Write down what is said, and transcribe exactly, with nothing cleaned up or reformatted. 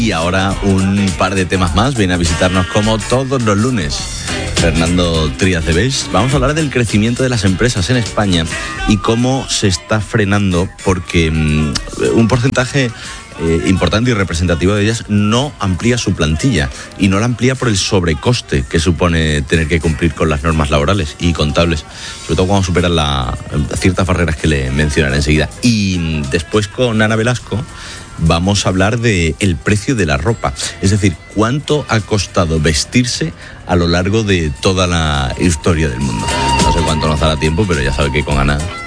Y ahora un par de temas más. Viene a visitarnos como todos los lunes Fernando Trías de Beix. Vamos a hablar del crecimiento de las empresas en España y cómo se está frenando porque um, un porcentaje eh, importante y representativo de ellas no amplía su plantilla y no la amplía por el sobrecoste que supone tener que cumplir con las normas laborales y contables, sobre todo cuando superan la, ciertas barreras que le mencionaré enseguida. Y después con Ana Velasco vamos a hablar de el precio de la ropa, es decir, cuánto ha costado vestirse a lo largo de toda la historia del mundo. No sé cuánto nos dará tiempo, pero ya sabe que con Ana